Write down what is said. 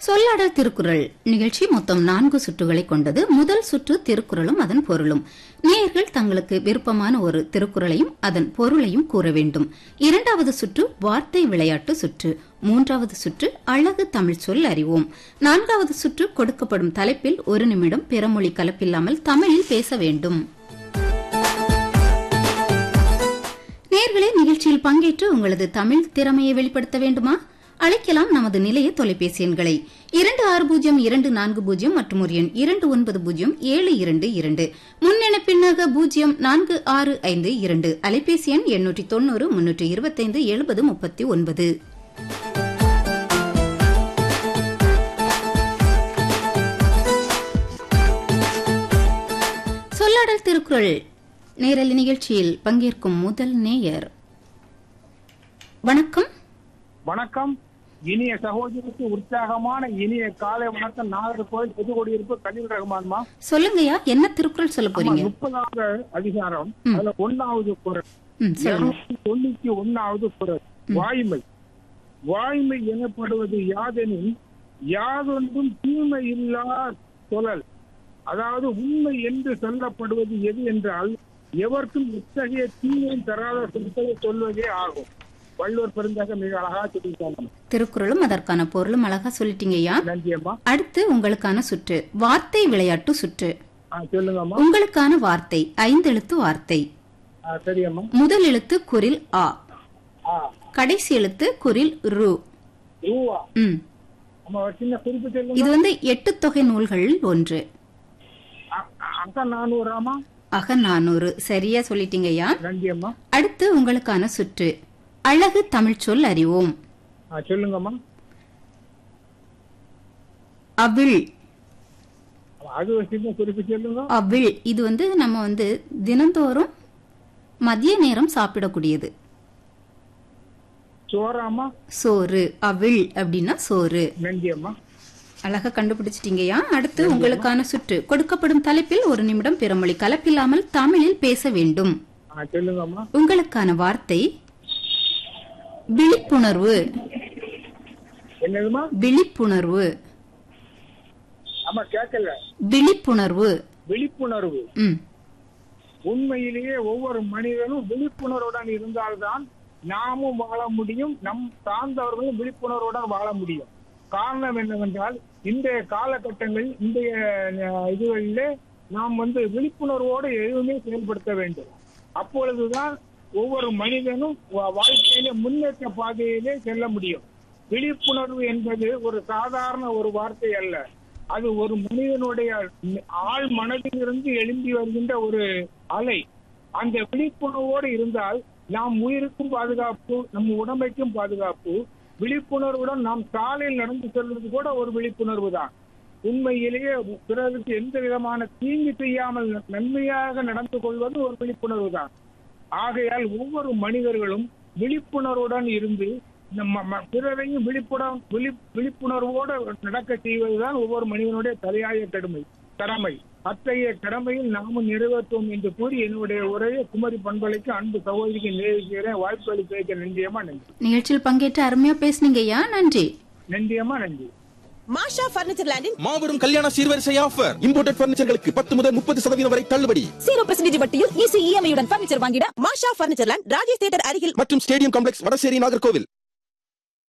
சொல்லாடல் திருக்குறள் நிகழ்ச்சி மொத்தம் 4 சுற்றுகளை கொண்டது. முதல் சுற்று திருக்குறளும் அதன் பொருளும். நேயர்கள் தங்களுக்கு விருப்பமான ஒரு திருக்குறளையும் அதன் பொருளையும் கூற வேண்டும். இரண்டாவது சுற்று வார்த்தை விளையாட்டு சுற்று. மூன்றாவது சுற்று அழகு தமிழ் சொல் அறிவோம். நான்காவது சுற்று கொடுக்கப்படும் தலைப்பில் 1 நிமிடம் பிறமொழி கலப்பில்லாமல் தமிழில் பேச வேண்டும். நேயர்களே, நிகழ்ச்சியில் பங்கேற்று உங்களது தமிழ் திறமையை வெளிப்படுத்த வேண்டுமா? அழைக்கலாம் நமது நிலைய தொலைபேசி எண்களை 260240 மற்றும் ஒரு எண் 290722. முன்னிணைப்பின்னாக 046552. அலைபேசி எண் 890 325 70 39. சொல்லாடல் திருக்குறள் நேரலை நிகழ்ச்சியில் பங்கேற்கும் முதல் நேயர். வணக்கம். வணக்கம். இனிய சகோதரிக்கு உற்சாகமான இனிய காலை வணக்கம். நாகர்கோவில் புதுக்குடியிருப்பு கலீல் ரஹ்மான்மா. சொல்லுங்கய்யா, என்ன திருக்குறள் சொல்ல போறீங்க? 30வது அதிகாரம், அதுல 1வது குறள், 291வது குறள். வாய்மை. வாய்மை எனப்படுவது யாதெனில் யாதொன்றும் தீமை இல்லா சொல்லல். அதாவது உண்மை என்று சொல்லப்படுவது எது என்றால் எவருக்கும் இத்தகைய தீமையும் தராத சொற்களை சொல்வதே ஆகும். வள்ளுவர் பெருந்தகை மிக அழகா சொல்லியிருக்காங்க. திருக்குறளும் அதற்கான பொருளும் அழகா சொல்லிட்டீங்கய்யா. நன்றியம்மா. அடுத்து உங்களுக்கான சுற்று வார்த்தை விளையாட்டு சுற்று. சொல்லுங்கம்மா. உங்களுக்கான வார்த்தை 5 எழுத்து வார்த்தை. சரியம்மா. முதல் எழுத்து குரில் ஆ, கடைசி எழுத்து குரில் ரு. சின்ன குறிப்பு. இது 8 தொகை நூல்களில் ஒன்று. அகநானூறு. சரியா சொல்லிட்டீங்கய்யா. நன்றியம்மா. அடுத்து உங்களுக்கான சுற்று அழகு தமிழ் சொல் அறிவோம். சொல்லுங்கம்மா. அவிழ். அது ஒரு சின்ன குறிப்பு சொல்லுங்க. அவிழ் இது நம்ம தினந்தோறும் மதிய நேரம் சாப்பிடக்கூடியது. சோறாமா? சோறு. அவிழ் அப்படின்னா சோறு. நன்றியம்மா. அழகா கண்டுபிடிச்சிட்டீங்கயா. அடுத்து உங்களுக்கான சுற்று கொடுக்கப்படும் தலைப்பில் 1 நிமிடம் பிறமொழி கலப்பில்லாமல் தமிழில் பேச வேண்டும். சொல்லுங்கம்மா. உங்களுக்கான வார்த்தை விழிப்புணர்வு. என்னதுமா? விழிப்புணர்வு. ஆமா, கேட்கல. விழிப்புணர்வு. விழிப்புணர்வு. உண்மையிலேயே ஒவ்வொரு மனிதனும் விழிப்புணர்வுடன் இருந்தால்தான் நாமும் வாழ முடியும், நம் சார்ந்தவர்களும் விழிப்புணர்வுடன் வாழ முடியும். காரணம் என்னவென்றால் இன்றைய காலகட்டங்களில் இன்றைய இதுகளிலே நாம் விழிப்புணர்வோடு எதுவுமே செயல்படுத்த வேண்டும். அப்பொழுதுதான் ஒவ்வொரு மனிதனும் வாழ்க்கையிலே முன்னேற்ற பாதையிலே செல்ல முடியும். விழிப்புணர்வு என்பது ஒரு சாதாரண ஒரு வார்த்தை அல்ல. அது ஒரு மனிதனுடைய ஆழ் மனதிலிருந்து எழும்பி வருகின்ற ஒரு அலை. அந்த விழிப்புணர்வோடு இருந்தால் நாம் உயிருக்கும் பாதுகாப்பு, நம் உடம்பைக்கும் பாதுகாப்பு. விழிப்புணர்வுடன் நாம் சாலையில் நடந்து செல்வது கூட ஒரு விழிப்புணர்வு தான். உண்மையிலேயே பிறருக்கு எந்த விதமான தீங்கு செய்யாமல் நன்மையாக நடந்து கொள்வது ஒரு விழிப்புணர்வு தான். ஆகையால் ஒவ்வொரு மனிதர்களும் விழிப்புணர்வுடன் இருந்து பிறரையும் விழிப்புணர்வோடு நடக்க செய்வதுதான் ஒவ்வொரு மனிதனுடைய தலையாய கடமை. அத்தகைய கடமையில் நாமும் நிறைவேற்றுவோம் என்று கூறி என்னுடைய உரையை குமரி பண்பலைக்கு அன்பு சகோதரிக்கு நிறைவேற்கிறேன். வாய்ப்பு அளிப்பதற்கு நன்றியம்மா. நன்றி. நிகழ்ச்சியில் பங்கேற்று அருமையா பேசுனீங்கய்யா. நன்றி. நன்றியம்மா. நன்றி. மாஷா பர்னிச்சர் லேண்டில் மாபெரும் கல்யாண சீர்வரிசை ஆஃபர். இம்போர்ட்டட் பர்னிச்சர்களுக்கு 10 முதல் 30% வரை தள்ளுபடி. 0% வட்டியில் ஈஸி இஎம்ஐ உடன் பர்னிச்சர் வாங்கிட மாஷா பர்னிச்சர் லேண்ட், ராஜேஷ் தியேட்டர் அருகில் மற்றும் ஸ்டேடியம் காம்ப்ளெக்ஸ், வடசேரி, நாகர்கோவில்.